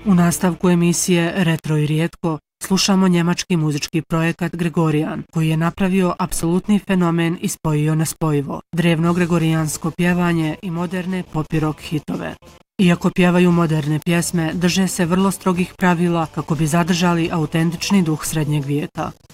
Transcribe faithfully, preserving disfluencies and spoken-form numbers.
U nastavku emisije Retro i rijetko slušamo njemački muzički projekat Gregorian, koji je napravio apsolutni fenomen i spojio nespojivo, drevno gregorijansko pjevanje i moderne pop i rock hitove. Iako pjevaju moderne pjesme, drže se vrlo strogih pravila kako bi zadržali autentični duh srednjeg vijeka.